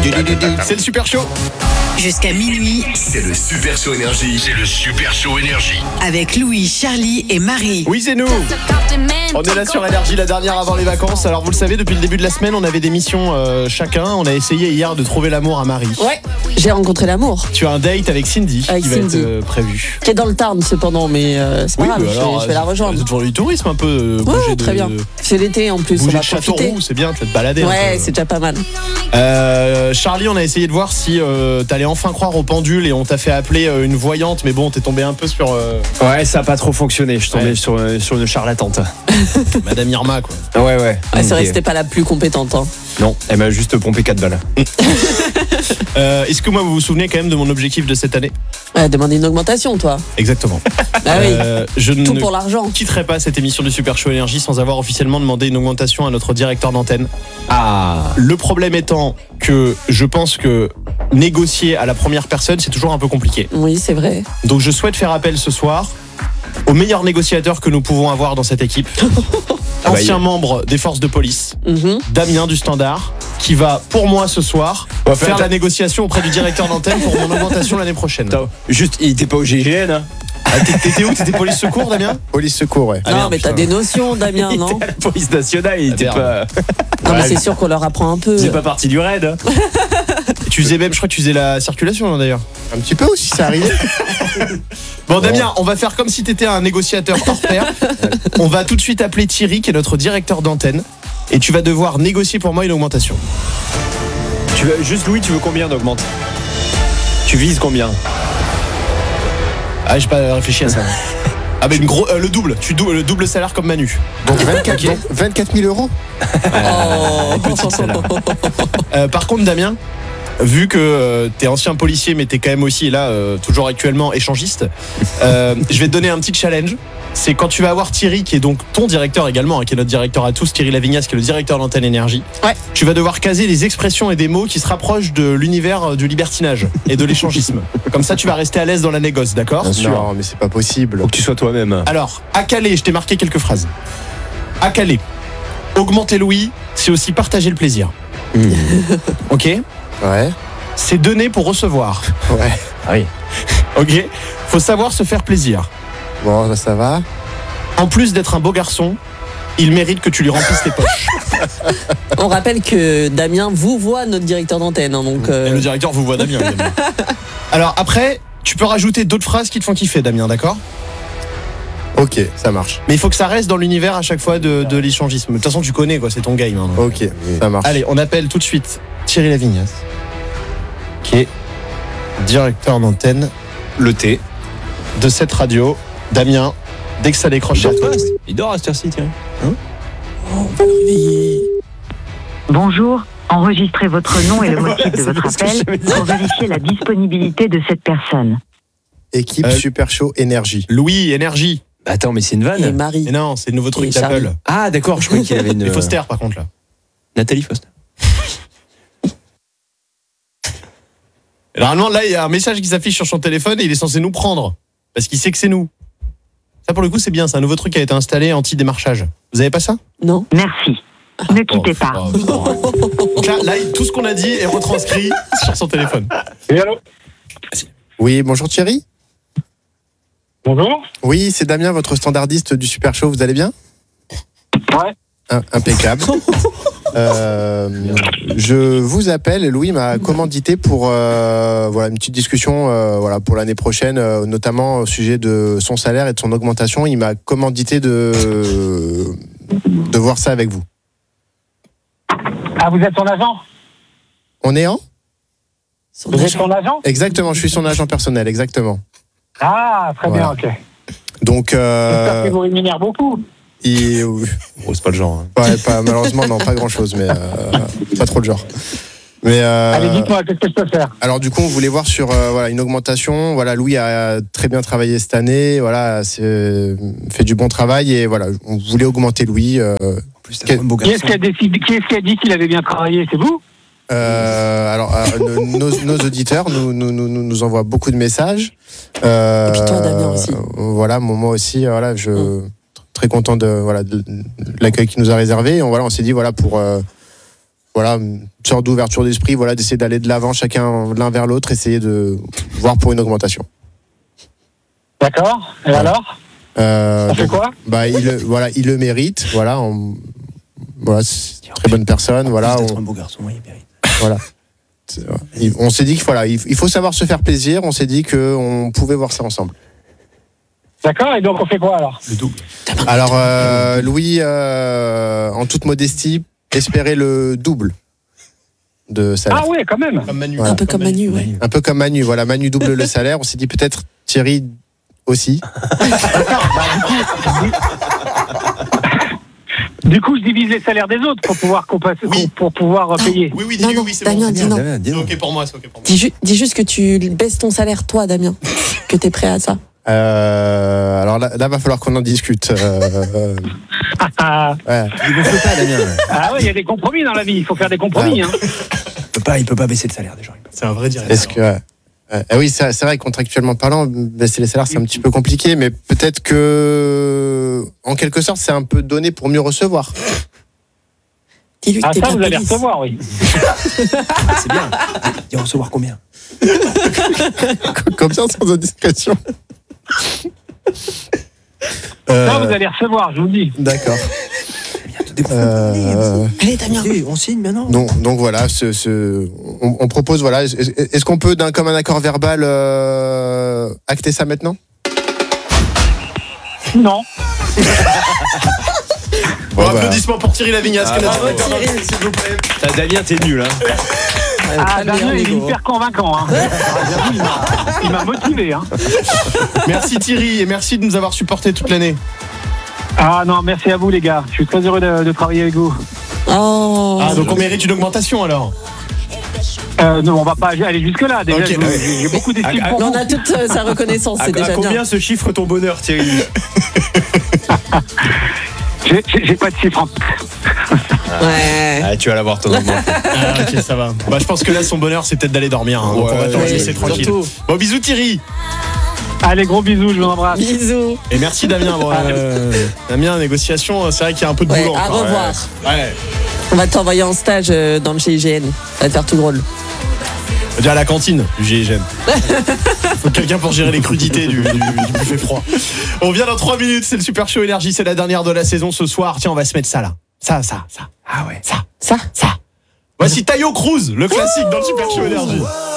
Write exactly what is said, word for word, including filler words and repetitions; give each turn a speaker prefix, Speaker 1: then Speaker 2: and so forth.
Speaker 1: C'est le Super Show.
Speaker 2: Jusqu'à minuit,
Speaker 3: c'est le Super Show Énergie. C'est le Super Show Énergie.
Speaker 2: Avec Louis, Charlie et Marie.
Speaker 1: Oui, c'est nous. On est là sur Énergie, la dernière avant les vacances. Alors vous le savez, depuis le début de la semaine, on avait des missions euh, chacun. On a essayé hier de trouver l'amour à Marie.
Speaker 4: Ouais, j'ai rencontré l'amour.
Speaker 1: Tu as un date avec Cindy
Speaker 4: avec
Speaker 1: qui
Speaker 4: Cindy.
Speaker 1: va être euh, prévu.
Speaker 4: Qui est dans le Tarn cependant, mais euh, c'est pas
Speaker 1: Oui,
Speaker 4: grave,
Speaker 1: bah
Speaker 4: je,
Speaker 1: alors,
Speaker 4: je vais la rejoindre.
Speaker 1: C'est toujours du tourisme un peu. Euh,
Speaker 4: Ouais,
Speaker 1: bouger
Speaker 4: très
Speaker 1: de,
Speaker 4: bien. C'est l'été en plus,
Speaker 1: Bouger
Speaker 4: on va
Speaker 1: de
Speaker 4: profiter.
Speaker 1: Châteauroux, c'est bien, tu vas te balader.
Speaker 4: Ouais, c'est déjà pas mal.
Speaker 1: Euh, Charlie, on a essayé de voir si euh, t'allais enfin croire au pendule et on t'a fait appeler euh, une voyante, mais bon, t'es tombé un peu sur euh,
Speaker 5: Ouais, ça a pas trop fonctionné. Je suis tombé
Speaker 1: Ouais.
Speaker 5: sur, euh, sur une charlatante.
Speaker 1: Madame Irma, quoi.
Speaker 5: Ouais, ouais.
Speaker 4: Ah, c'est vrai
Speaker 5: Ok.
Speaker 4: que c'était pas la plus compétente. Hein.
Speaker 5: Non, elle m'a juste pompé quatre balles.
Speaker 1: Euh, Est-ce que moi, vous vous souvenez quand même de mon objectif de cette année?
Speaker 4: Ouais, demande une augmentation, toi.
Speaker 1: Exactement.
Speaker 4: Ah oui,
Speaker 1: Euh, je
Speaker 4: tout
Speaker 1: ne
Speaker 4: pour l'argent.
Speaker 1: quitterai pas cette émission du Super Show Énergie sans avoir officiellement demandé une augmentation à notre directeur d'antenne.
Speaker 5: Ah.
Speaker 1: Le problème étant que je pense que négocier à la première personne, c'est toujours un peu compliqué.
Speaker 4: Oui, c'est vrai.
Speaker 1: Donc je souhaite faire appel ce soir au meilleur négociateur que nous pouvons avoir dans cette équipe. Ancien membre des forces de police,
Speaker 4: Mhm.
Speaker 1: Damien du Standard, qui va pour moi ce soir
Speaker 5: On va
Speaker 1: faire
Speaker 5: faire-
Speaker 1: la négociation auprès du directeur d'antenne pour mon augmentation l'année prochaine.
Speaker 5: Attends, juste, il était pas au G I G N, hein.
Speaker 1: Ah, t'é- T'étais où? T'étais police secours, Damien?
Speaker 6: Police secours, ouais.
Speaker 1: Ah,
Speaker 4: non,
Speaker 1: merde,
Speaker 4: mais t'as
Speaker 1: putain.
Speaker 4: des notions, Damien,
Speaker 5: Il
Speaker 4: non?
Speaker 5: était à la police nationale, il
Speaker 1: Ah,
Speaker 5: était
Speaker 1: merde.
Speaker 5: pas.
Speaker 4: Non, mais
Speaker 1: Ouais.
Speaker 4: c'est sûr qu'on leur apprend un peu.
Speaker 5: C'est pas parti du raid. Hein.
Speaker 1: Tu faisais même, je crois que tu faisais la circulation hein, d'ailleurs.
Speaker 6: Un petit peu aussi, c'est arrivé.
Speaker 1: Bon Damien, on va faire comme si t'étais un négociateur hors pair. On va tout de suite appeler Thierry, qui est notre directeur d'antenne, et tu vas devoir négocier pour moi une augmentation.
Speaker 5: Tu veux, juste Louis, tu veux combien d'augmente? Tu vises combien?
Speaker 1: Ah, j'ai pas réfléchi à ça. Ah mais une gros, euh, le double, tu dou- le double salaire comme Manu.
Speaker 6: Donc vingt-quatre, donc vingt-quatre mille euros.
Speaker 4: Oh.
Speaker 1: Petite celle-là. Euh, par contre Damien, vu que euh, t'es ancien policier mais t'es quand même aussi là euh, toujours actuellement échangiste, euh, je vais te donner un petit challenge. C'est quand tu vas avoir Thierry, qui est donc ton directeur également, hein, qui est notre directeur à tous, Thierry Lavignas, qui est le directeur de l'antenne énergie.
Speaker 4: Ouais.
Speaker 1: Tu vas devoir caser des expressions et des mots qui se rapprochent de l'univers euh, du libertinage et de l'échangisme. Comme ça tu vas rester à l'aise dans la négoce, d'accord?
Speaker 6: Non, mais c'est pas possible.
Speaker 5: Faut que tu sois toi-même.
Speaker 1: Alors, à Calais, je t'ai marqué quelques phrases. À Calais, augmenter Louis, c'est aussi partager le plaisir. Ok?
Speaker 6: Ouais,
Speaker 1: C'est donner pour recevoir.
Speaker 6: ouais.
Speaker 5: Ah oui.
Speaker 1: Ok? Faut savoir se faire plaisir.
Speaker 6: Bon, là, ça va.
Speaker 1: En plus d'être un beau garçon, il mérite que tu lui remplisses tes poches.
Speaker 4: On rappelle que Damien vous voit, notre directeur d'antenne. Hein, donc, euh,
Speaker 1: Et le directeur vous voit Damien. évidemment. Alors après, tu peux rajouter d'autres phrases qui te font kiffer, Damien, d'accord?
Speaker 6: Ok, ça marche.
Speaker 1: Mais il faut que ça reste dans l'univers à chaque fois de, de l'échangisme. De toute façon, tu connais, quoi, c'est ton game. hein, donc.
Speaker 6: Ok, ça marche.
Speaker 1: Allez, on appelle tout de suite Thierry Lavignas, qui est directeur d'antenne
Speaker 5: Le thé.
Speaker 1: de cette radio. Damien, dès que ça décroche sur toi.
Speaker 5: Il dort à cette heure-ci, tiens.
Speaker 4: on va le réveiller.
Speaker 7: Bonjour, enregistrez votre nom et le motif de
Speaker 5: C'est
Speaker 7: votre
Speaker 5: ce que
Speaker 7: appel
Speaker 5: j'avais dit.
Speaker 7: pour vérifier la disponibilité de cette personne.
Speaker 6: Équipe
Speaker 1: Euh,
Speaker 6: Super Show Énergie.
Speaker 1: Louis, énergie.
Speaker 5: Attends, mais c'est une
Speaker 4: Et
Speaker 5: vanne.
Speaker 4: Marie.
Speaker 1: Mais non, c'est le nouveau truc
Speaker 4: Et
Speaker 1: d'Apple.
Speaker 4: Charlie.
Speaker 5: Ah, d'accord, je croyais qu'il avait une.
Speaker 1: Et Foster, par contre, là.
Speaker 5: Nathalie Foster.
Speaker 1: Et normalement, là, il y a un message qui s'affiche sur son téléphone et il est censé nous prendre. Parce qu'il sait que c'est nous. Ça, pour le coup, c'est bien. C'est un nouveau truc qui a été installé anti-démarchage. Vous avez pas ça?
Speaker 4: Non.
Speaker 7: Merci. Ne quittez pas.
Speaker 1: Oh, putain. Donc là, là, tout ce qu'on a dit est retranscrit sur son téléphone.
Speaker 8: Oui, allô?
Speaker 6: Oui, bonjour Thierry.
Speaker 8: Bonjour?
Speaker 6: Oui, c'est Damien, votre standardiste du Super Show. Vous allez bien?
Speaker 8: Ouais.
Speaker 6: Im- Impeccable. Euh, je vous appelle. Louis m'a commandité pour euh, voilà une petite discussion euh, voilà pour l'année prochaine, euh, notamment au sujet de son salaire et de son augmentation. Il m'a commandité de de voir ça avec vous.
Speaker 8: Ah, vous êtes son agent?
Speaker 6: On est en
Speaker 4: Son
Speaker 8: Vous êtes
Speaker 4: agent.
Speaker 8: son agent?
Speaker 6: Exactement. Je suis son agent personnel. Exactement.
Speaker 8: Ah, très
Speaker 6: Voilà.
Speaker 8: bien, ok.
Speaker 6: Donc
Speaker 8: J'espère
Speaker 6: euh,
Speaker 8: qu'il vous rémunère beaucoup.
Speaker 6: il,
Speaker 5: Oh, c'est pas le genre. hein.
Speaker 6: ouais, pas, malheureusement non, pas grand chose, mais euh, pas trop le genre. Mais euh,
Speaker 8: Allez, dites-moi, qu'est-ce que je peux faire?
Speaker 6: Alors du coup, on voulait voir sur euh, voilà une augmentation. Voilà, Louis a très bien travaillé cette année. Voilà, c'est fait du bon travail et voilà, on voulait augmenter Louis. Euh,
Speaker 5: Plus
Speaker 6: Quel-
Speaker 5: un beau
Speaker 8: Qui est-ce
Speaker 5: garçon.
Speaker 8: qui a décidé, qui est-ce qui a dit qu'il avait bien travaillé? C'est vous?
Speaker 6: euh, alors, euh, nos, nos auditeurs nous, nous, nous, nous envoient beaucoup de messages. Euh,
Speaker 4: Et puis toi, Damien, aussi.
Speaker 6: Voilà, moi aussi. Voilà, je
Speaker 4: Mm.
Speaker 6: très content de voilà de, de l'accueil qu'il nous a réservé. Et on, voilà, on s'est dit voilà pour euh, voilà, une sorte d'ouverture d'esprit, voilà, d'essayer d'aller de l'avant chacun l'un vers l'autre, essayer de voir pour une augmentation.
Speaker 8: D'accord. Et
Speaker 6: Voilà.
Speaker 8: alors
Speaker 6: Euh,
Speaker 8: On fait
Speaker 6: donc,
Speaker 8: quoi
Speaker 6: bah, il, le- voilà, il le mérite, voilà, on- voilà, c'est une très bonne personne, voilà,
Speaker 5: C'est
Speaker 6: on,
Speaker 5: un beau garçon, il mérite.
Speaker 6: voilà. C'est- voilà. Il- On s'est dit qu'il voilà, il il faut savoir se faire plaisir, on s'est dit qu'on pouvait voir ça ensemble.
Speaker 8: D'accord. Et donc on fait quoi alors?
Speaker 5: Le double.
Speaker 6: Alors, euh, Louis, euh, en toute modestie, espérait le double de salaire.
Speaker 8: Ah ouais, quand même.
Speaker 1: Comme Manu.
Speaker 6: Voilà.
Speaker 4: Un peu comme Manu, ouais.
Speaker 6: Un peu comme Manu, voilà, Manu double le salaire. On s'est dit peut-être Thierry aussi.
Speaker 8: Du coup, je divise les salaires des autres pour pouvoir compenser,
Speaker 1: Oui.
Speaker 8: pour pouvoir euh, payer.
Speaker 1: Oui, oui,
Speaker 4: Non,
Speaker 1: dis-lui,
Speaker 4: non,
Speaker 1: oui, c'est
Speaker 4: Damien,
Speaker 1: bon.
Speaker 4: dis non.
Speaker 5: Damien, dis
Speaker 1: C'est
Speaker 5: non.
Speaker 1: ok pour moi, c'est ok pour moi.
Speaker 4: Dis, ju- dis juste que tu baisses ton salaire, toi, Damien. Que t'es prêt à ça.
Speaker 6: Euh, alors là, là, va falloir qu'on en discute. Euh,
Speaker 8: Ah,
Speaker 6: ouais.
Speaker 5: Il ne faut pas, Damien.
Speaker 8: ah ouais, il y a des compromis dans la vie. Il faut faire des compromis. Hein.
Speaker 5: Il peut pas, il peut pas baisser le salaire des gens.
Speaker 1: C'est un vrai directeur.
Speaker 6: Est-ce que ouais. Ouais. Ah oui, c'est c'est vrai, contractuellement parlant, baisser les salaires, c'est un petit peu compliqué, mais peut-être que, en quelque sorte, c'est un peu donné pour mieux recevoir.
Speaker 4: Dis-lui que
Speaker 8: Ah
Speaker 4: t'es
Speaker 8: ça,
Speaker 4: bien
Speaker 8: vous allez
Speaker 4: police.
Speaker 8: recevoir, oui.
Speaker 5: C'est bien. Il va recevoir combien?
Speaker 6: Combien sans indiscrétion?
Speaker 5: Euh,
Speaker 8: Ça, vous allez recevoir, je vous le dis.
Speaker 6: D'accord.
Speaker 5: bientôt des-
Speaker 6: Euh,
Speaker 4: Allez, Damien.
Speaker 5: Eh, on signe maintenant.
Speaker 6: donc, donc voilà, ce, ce- on, on propose, voilà, est-ce, est-ce qu'on peut, d'un commun accord verbal, euh, acter ça maintenant?
Speaker 8: Non.
Speaker 1: Bon,
Speaker 6: Bon, bah.
Speaker 1: applaudissements pour Thierry Lavignas.
Speaker 5: Ah,
Speaker 1: qui est
Speaker 5: bravo,
Speaker 1: notre
Speaker 5: Thierry.
Speaker 1: directeur, s'il vous plaît.
Speaker 5: Ah, Damien, t'es nul, hein.
Speaker 8: Ah,
Speaker 4: Pas le meilleur
Speaker 8: Damien, il est
Speaker 4: niveau.
Speaker 8: hyper convaincant. Hein. Ah, j'avoue, il m'a- il m'a motivé. Hein.
Speaker 1: Merci Thierry et merci de nous avoir supportés toute l'année.
Speaker 8: Ah non, merci à vous, les gars. Je suis très heureux de, de travailler avec vous.
Speaker 4: Oh.
Speaker 1: Ah, donc on mérite une augmentation alors.
Speaker 8: Euh, non, on va pas aller jusque-là. Déjà,
Speaker 1: Ok.
Speaker 8: je vous- j'ai j'ai beaucoup d'estime
Speaker 5: Ah,
Speaker 8: pour
Speaker 4: Mais on
Speaker 8: vous.
Speaker 4: a toute euh, sa reconnaissance,
Speaker 5: À,
Speaker 4: c'est
Speaker 5: à
Speaker 4: déjà
Speaker 5: combien
Speaker 4: bien.
Speaker 5: se chiffre ton bonheur, Thierry?
Speaker 8: J'ai- J'ai j'ai pas de chiffre. en-
Speaker 4: Ouais.
Speaker 5: Ah, tu vas l'avoir ton augmentation.
Speaker 1: Ah, ok, ça va. Bah, je pense que là, son bonheur, c'est peut-être d'aller dormir. hein. Donc
Speaker 5: Ouais,
Speaker 1: on va t'en
Speaker 5: ouais,
Speaker 1: laisser
Speaker 5: ouais,
Speaker 1: tranquille.
Speaker 4: surtout.
Speaker 1: Bon, bisous Thierry.
Speaker 8: Allez, gros bisous, je vous embrasse.
Speaker 4: Bisous.
Speaker 1: Et merci Damien. Bon, euh, Damien, négociation, c'est vrai qu'il y a un peu de
Speaker 4: Ouais,
Speaker 1: boulot
Speaker 4: à
Speaker 1: encore.
Speaker 4: revoir.
Speaker 1: Ouais. Ouais.
Speaker 4: On va t'envoyer en stage euh, dans le G I G N. Ça va te faire tout drôle.
Speaker 1: Déjà à la cantine du G I G N. Faut quelqu'un pour gérer les crudités du, du, du buffet froid. On vient dans trois minutes, c'est le Super Show Énergie, c'est la dernière de la saison ce soir. Tiens, on va se mettre ça là. Ça, ça, ça.
Speaker 5: Ah ouais.
Speaker 1: Ça,
Speaker 4: Ça.
Speaker 1: ça. Voici Tayo Cruz, le classique dans le Super Show Énergie.